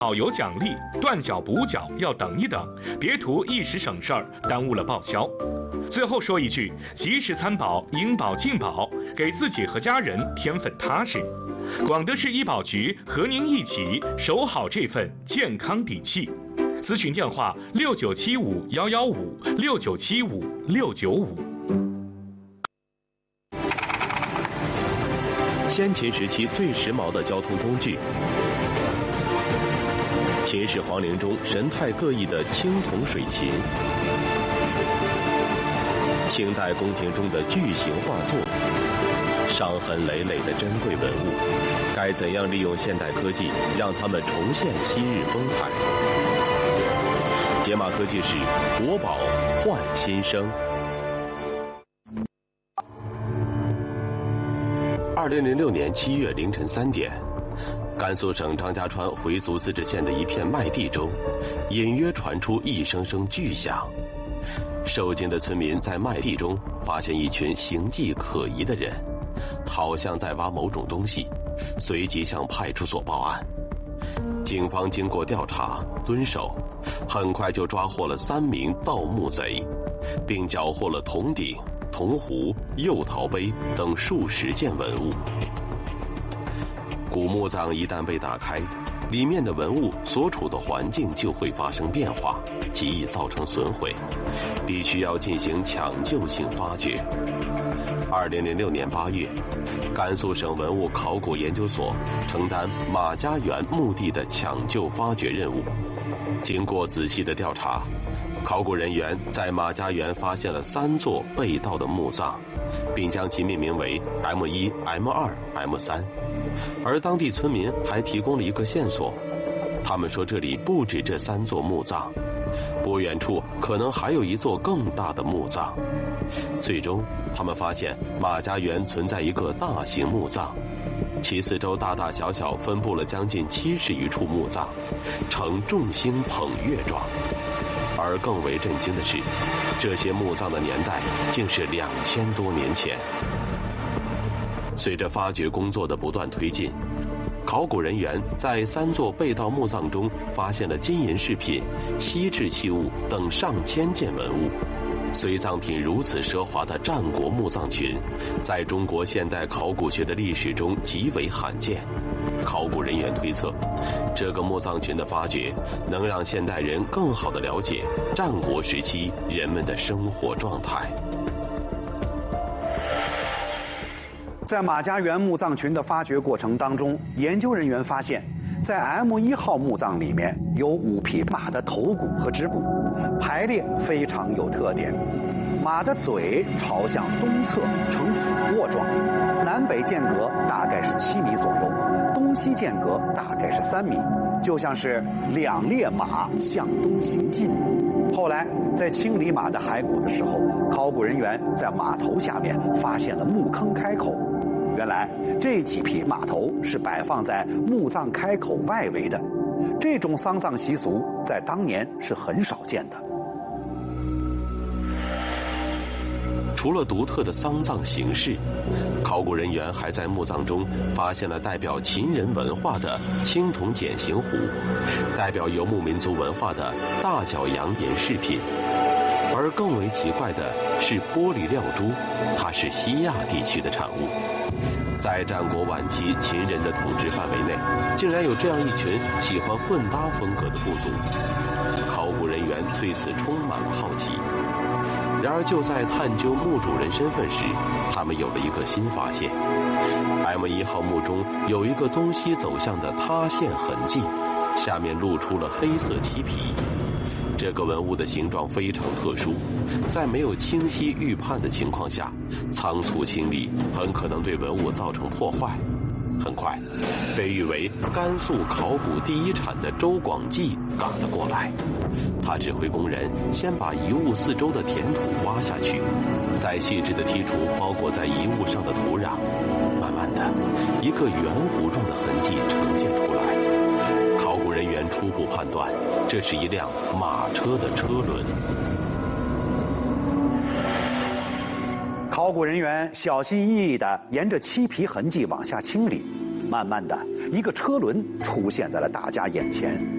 保有奖励，断缴补缴要等一等，别图一时省事儿，耽误了报销。最后说一句，及时参保，应保尽保，给自己和家人添份踏实。广德市医保局和您一起守好这份健康底气。咨询电话6975-115，6975-695。 先秦时期最时髦的交通工具，秦始皇陵中神态各异的青铜水琴，清代宫廷中的巨型画作，伤痕累累的珍贵文物，该怎样利用现代科技让它们重现昔日风采？解码科技是国宝焕新生。2006年7月凌晨3点，甘肃省张家川回族自治县的一片麦地中，隐约传出一声声巨响。受惊的村民在麦地中发现一群形迹可疑的人，好像在挖某种东西，随即向派出所报案。警方经过调查蹲守，很快就抓获了3名盗墓贼，并缴获了铜鼎、铜壶、釉陶杯等数十件文物。古墓葬一旦被打开，里面的文物所处的环境就会发生变化，极易造成损毁，必须要进行抢救性发掘。2006年8月，甘肃省文物考古研究所承担马家园墓地的抢救发掘任务。经过仔细的调查，考古人员在马家园发现了3座被盗的墓葬，并将其命名为 M1、M2、M3。而当地村民还提供了一个线索，他们说这里不止这3座墓葬，不远处可能还有一座更大的墓葬。最终他们发现马家园存在一个大型墓葬，其四周大大小小分布了将近70余处墓葬，呈众星捧月状。而更为震惊的是，这些墓葬的年代竟是2000多年前。随着发掘工作的不断推进，考古人员在3座被盗墓葬中发现了金银饰品、锡制器物等上千件文物。随葬品如此奢华的战国墓葬群，在中国现代考古学的历史中极为罕见。考古人员推测，这个墓葬群的发掘能让现代人更好地了解战国时期人们的生活状态。 在马家园墓葬群的发掘过程当中，研究人员发现，在 M1号墓葬里面有5匹马的头骨和肢骨，排列非常有特点。马的嘴朝向东侧，呈俯卧状，南北间隔大概是7米左右，东西间隔大概是3米，就像是2列马向东行进。后来在清理马的骸骨的时候，考古人员在马头下面发现了墓坑开口。原来这几匹马头是摆放在墓葬开口外围的，这种丧葬习俗在当年是很少见的。 除了独特的丧葬形式，考古人员还在墓葬中发现了代表秦人文化的青铜简形壶，代表游牧民族文化的大角羊银饰品。而更为奇怪的是玻璃料珠，它是西亚地区的产物。在战国晚期秦人的统治范围内，竟然有这样一群喜欢混搭风格的部族。考古人员对此充满了好奇。然而就在探究墓主人身份时，他们有了一个新发现。M1号墓中有一个东西走向的塌陷痕迹，下面露出了黑色漆皮。这个文物的形状非常特殊，在没有清晰预判的情况下，仓促清理很可能对文物造成破坏。很快，被誉为甘肃考古第一产的周广济赶了过来。他指挥工人先把遗物四周的填土挖下去，再细致地剔除包裹在遗物上的土壤。慢慢的，一个圆弧状的痕迹呈现出来。考古人员初步判断，这是一辆马车的车轮。 考古人员小心翼翼地沿着漆皮痕迹往下清理， 慢慢的，一个车轮出现在了大家眼前。